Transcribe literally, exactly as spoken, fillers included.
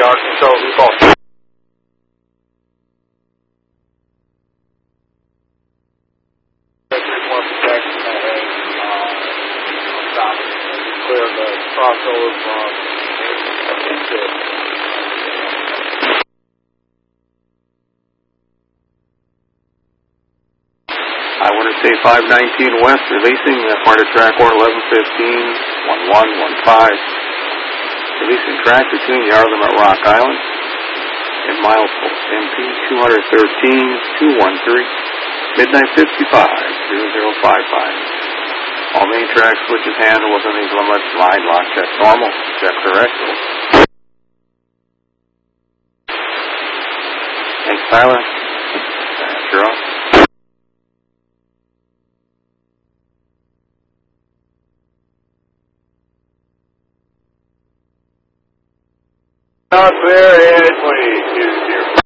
yard control, we call it. Clear the crossover from I want to say five nineteen West, releasing uh, part of track order eleven fifteen, one one one five. Releasing track between Yarlem at Rock Island and milepost M P two thirteen two one three, midnight fifty-five zero zero five five. All main track switches handled within these limits. Line lock check normal. Check correct. Thanks, Tyler. You're off. Clear, head twenty-two zero.